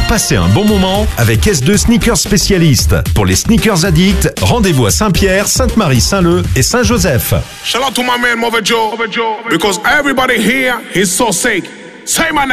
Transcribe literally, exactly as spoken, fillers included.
passer un bon moment avec S deux Sneakers Spécialiste. Pour les sneakers addicts, rendez-vous à Saint-Pierre, Sainte-Marie, Saint-Leu et Saint-Joseph. Shout out to my man Mother Joe, because everybody here is so sick. Say my name.